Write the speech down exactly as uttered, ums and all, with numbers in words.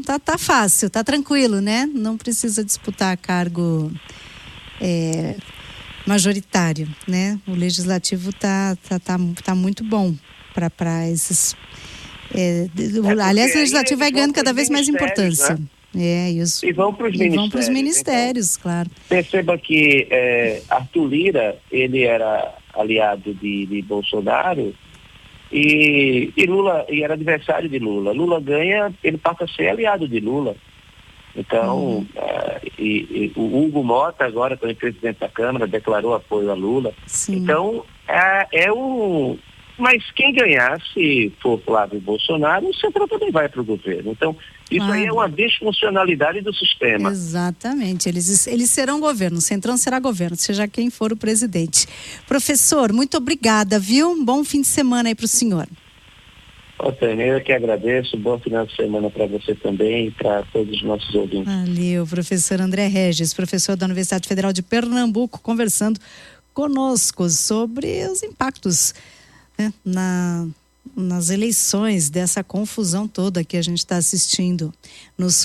tá, tá fácil, tá tranquilo, né? Não precisa disputar cargo é, majoritário, né? O legislativo tá, tá, tá, tá muito bom para esses... É, é aliás, o legislativo vai ganhando cada vez mais importância. Né? É, isso. E vão para os ministérios. Vão para os ministérios, então, claro. Perceba que é, Arthur Lira, ele era aliado de, de Bolsonaro e, e Lula, e era adversário de Lula. Lula ganha, ele passa a ser aliado de Lula. Então, uhum. é, e, e o Hugo Mota, agora também presidente da Câmara, declarou apoio a Lula. Sim. Então, é, é um... Mas quem ganhar, se for pro lado do Bolsonaro, o Centrão também vai para o governo. Então, isso claro. Aí é uma disfuncionalidade do sistema. Exatamente. Eles, eles serão governo, o Centrão será governo, seja quem for o presidente. Professor, muito obrigada, viu? Um bom fim de semana aí para o senhor. Otânia, eu que agradeço. Bom final de semana para você também e para todos os nossos ouvintes. Valeu, professor André Regis, professor da Universidade Federal de Pernambuco, conversando conosco sobre os impactos né, na, nas eleições, dessa confusão toda que a gente está assistindo nos